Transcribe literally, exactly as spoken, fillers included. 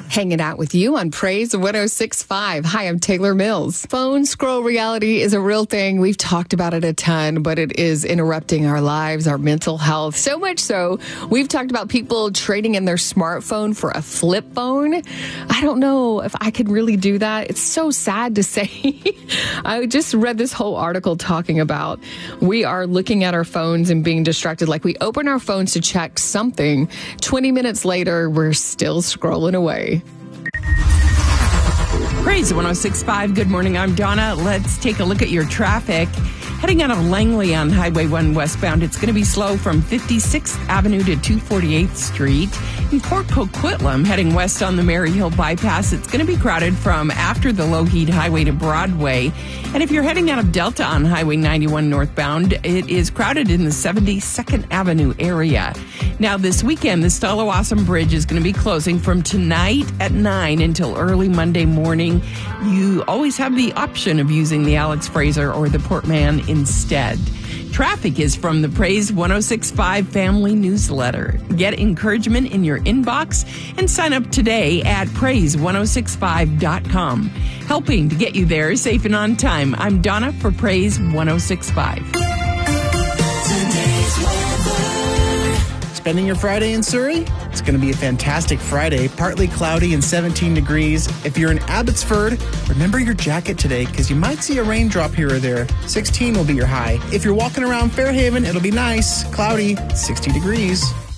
Hanging out with you on Praise one oh six point five. Hi, I'm Taylor Mills. Phone scroll reality is a real thing. We've talked about it a ton, but it is interrupting our lives, our mental health. So much so, we've talked about people trading in their smartphone for a flip phone. I don't know if I could really do that. It's so sad to say. I just read this whole article talking about we are looking at our phones and being distracted. Like we open our phones to check something. twenty minutes later, we're still scrolling away. Praise one oh six point five. Good morning. I'm Donna. Let's take a look at your traffic. Heading out of Langley on Highway one westbound, it's going to be slow from fifty-sixth Avenue to two forty-eighth Street. In Port Coquitlam, heading west on the Mary Hill Bypass, it's going to be crowded from after the Lougheed Highway to Broadway. And if you're heading out of Delta on Highway ninety-one northbound, it is crowded in the seventy-second Avenue area. Now, this weekend, the Stallawasam Bridge is going to be closing from tonight at nine until early Monday morning. You always have the option of using the Alex Fraser or the Port Mann instead. Traffic is from the Praise one oh six point five family newsletter. Get encouragement in your inbox and sign up today at praise one oh six five dot com. Helping to get you there safe and on time. I'm Donna for Praise one oh six point five. Spending your Friday in Surrey? It's going to be a fantastic Friday, partly cloudy and seventeen degrees. If you're in Abbotsford, remember your jacket today because you might see a raindrop here or there. sixteen will be your high. If you're walking around Fairhaven, it'll be nice, cloudy, sixty degrees.